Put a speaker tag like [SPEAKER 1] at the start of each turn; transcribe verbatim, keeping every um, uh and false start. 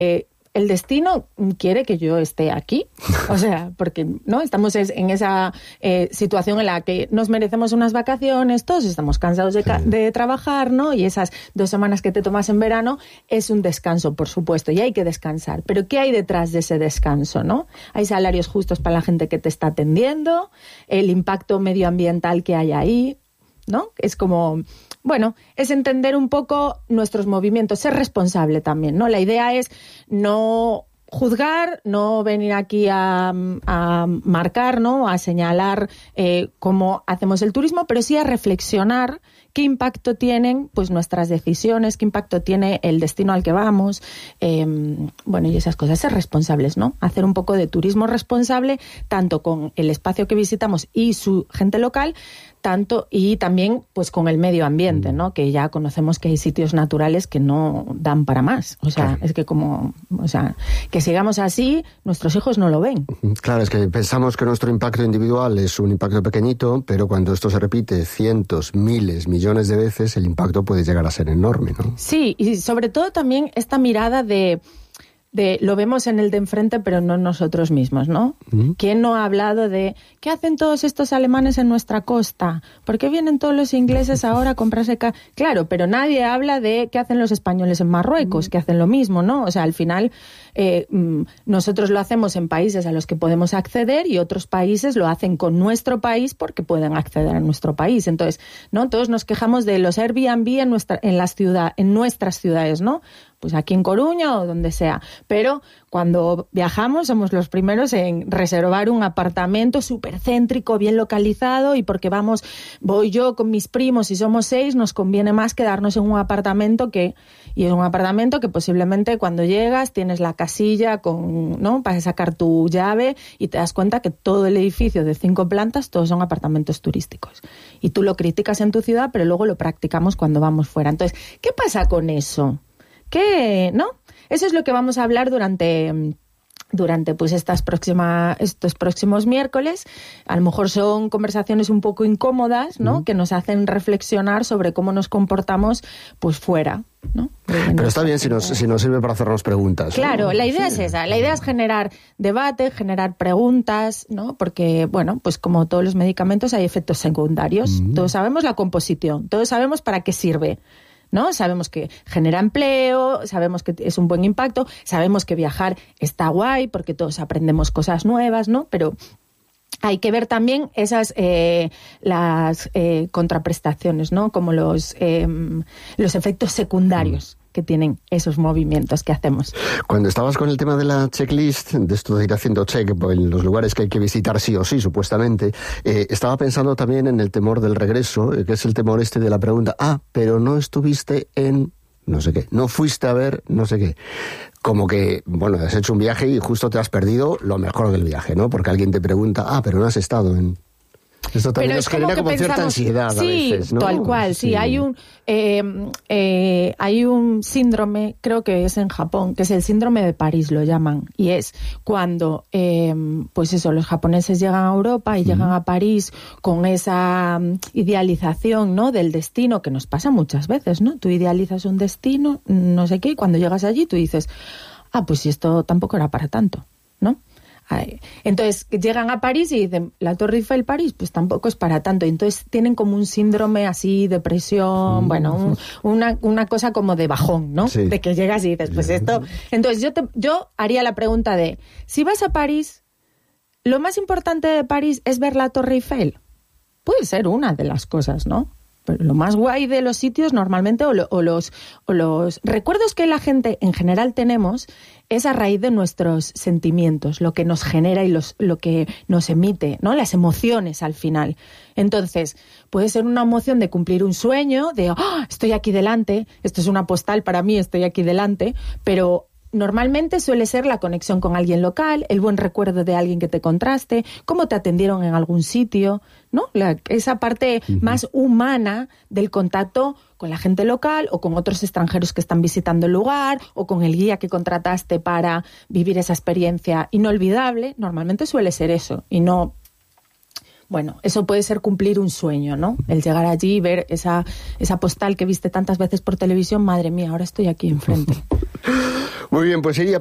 [SPEAKER 1] Eh, el destino quiere que yo esté aquí, o sea, porque no estamos en esa eh, situación en la que nos merecemos unas vacaciones, todos estamos cansados de, ca- de trabajar, ¿no? Y esas dos semanas que te tomas en verano es un descanso, por supuesto, y hay que descansar. Pero ¿qué hay detrás de ese descanso, no? Hay salarios justos para la gente que te está atendiendo, el impacto medioambiental que hay ahí, ¿no? Es como... Bueno, es entender un poco nuestros movimientos, ser responsable también, ¿no? La idea es no juzgar, no venir aquí a, a marcar, ¿no? A señalar eh, cómo hacemos el turismo, pero sí a reflexionar qué impacto tienen pues nuestras decisiones, qué impacto tiene el destino al que vamos, eh, bueno, y esas cosas, ser responsables, ¿no? Hacer un poco de turismo responsable, tanto con el espacio que visitamos y su gente local, tanto y también pues con el medio ambiente, ¿no? Que ya conocemos que hay sitios naturales que no dan para más. O sea, claro. Es que como, o sea, que sigamos así, nuestros hijos no lo ven.
[SPEAKER 2] Claro, es que pensamos que nuestro impacto individual es un impacto pequeñito, pero cuando esto se repite cientos, miles, millones de veces, el impacto puede llegar a ser enorme, ¿no?
[SPEAKER 1] Sí, y sobre todo también esta mirada de... de lo vemos en el de enfrente, pero no nosotros mismos, ¿no? Uh-huh. ¿Quién no ha hablado de qué hacen todos estos alemanes en nuestra costa? ¿Por qué vienen todos los ingleses ahora a comprarse ca-? Claro, pero nadie habla de qué hacen los españoles en Marruecos, uh-huh. que hacen lo mismo, ¿no? O sea, al final eh, nosotros lo hacemos en países a los que podemos acceder y otros países lo hacen con nuestro país porque pueden acceder a nuestro país. Entonces, ¿no? Todos nos quejamos de los Airbnb en nuestra, en las ciudad, en nuestras ciudades, ¿no? Pues aquí en Coruña o donde sea. Pero cuando viajamos somos los primeros en reservar un apartamento súper céntrico, bien localizado, y porque vamos, voy yo con mis primos y somos seis, nos conviene más quedarnos en un apartamento que, y en un apartamento que posiblemente cuando llegas tienes la casilla con, ¿no? Para sacar tu llave y te das cuenta que todo el edificio de cinco plantas, todos son apartamentos turísticos. Y tú lo criticas en tu ciudad, pero luego lo practicamos cuando vamos fuera. Entonces, ¿qué pasa con eso? ¿Qué? ¿No? Eso es lo que vamos a hablar durante, durante pues estas próximas, estos próximos miércoles. A lo mejor son conversaciones un poco incómodas, ¿no? Mm. Que nos hacen reflexionar sobre cómo nos comportamos pues fuera, ¿no?
[SPEAKER 2] Pero está bien si nos, si nos sirve para hacernos preguntas.
[SPEAKER 1] Claro,
[SPEAKER 2] ¿no?
[SPEAKER 1] la idea
[SPEAKER 2] sí.
[SPEAKER 1] es esa. La idea es generar debate, generar preguntas, ¿no? Porque, bueno, pues como todos los medicamentos hay efectos secundarios. Mm. Todos sabemos la composición, todos sabemos para qué sirve, ¿no? Sabemos que genera empleo, sabemos que es un buen impacto, sabemos que viajar está guay porque todos aprendemos cosas nuevas, ¿no? Pero hay que ver también esas eh, las eh, contraprestaciones, ¿no? Como los eh, los efectos secundarios que tienen esos movimientos que hacemos.
[SPEAKER 2] Cuando estabas con el tema de la checklist, de esto de ir haciendo check en los lugares que hay que visitar sí o sí, supuestamente, eh, estaba pensando también en el temor del regreso, eh, que es el temor este de la pregunta, ah, pero no estuviste en no sé qué, no fuiste a ver no sé qué. Como que, bueno, has hecho un viaje y justo te has perdido lo mejor del viaje, ¿no? Porque alguien te pregunta, ah, pero no has estado en... Esto también nos genera como, como
[SPEAKER 1] pensamos,
[SPEAKER 2] cierta ansiedad
[SPEAKER 1] sí,
[SPEAKER 2] a veces, ¿no?
[SPEAKER 1] Tal cual, sí. sí. Hay un eh, eh, hay un síndrome, creo que es en Japón, que es el síndrome de París, lo llaman. Y es cuando, eh, pues eso, los japoneses llegan a Europa y mm. llegan a París con esa idealización, ¿no? Del destino, que nos pasa muchas veces, ¿no? Tú idealizas un destino, no sé qué, y cuando llegas allí tú dices, ah, pues si esto tampoco era para tanto, ¿no? Entonces llegan a París y dicen, la Torre Eiffel París, pues tampoco es para tanto. Entonces tienen como un síndrome así, depresión, mm. bueno, un, una, una cosa como de bajón, ¿no? Sí. De que llegas y dices, pues esto... Entonces yo, te, yo haría la pregunta de, si vas a París, ¿lo más importante de París es ver la Torre Eiffel? Puede ser una de las cosas, ¿no? Pero lo más guay de los sitios normalmente, o, lo, o, los, o los recuerdos que la gente en general tenemos, es a raíz de nuestros sentimientos, lo que nos genera y los, lo que nos emite, ¿no? Las emociones al final. Entonces, puede ser una emoción de cumplir un sueño, de, oh, estoy aquí delante, esto es una postal para mí, estoy aquí delante, pero normalmente suele ser la conexión con alguien local, el buen recuerdo de alguien que te contraste, cómo te atendieron en algún sitio, ¿no? La, esa parte uh-huh. más humana del contacto con la gente local o con otros extranjeros que están visitando el lugar o con el guía que contrataste para vivir esa experiencia inolvidable. Normalmente suele ser eso y no... Bueno, eso puede ser cumplir un sueño, ¿no? El llegar allí y ver esa, esa postal que viste tantas veces por televisión, madre mía, ahora estoy aquí enfrente.
[SPEAKER 2] Muy bien, pues iría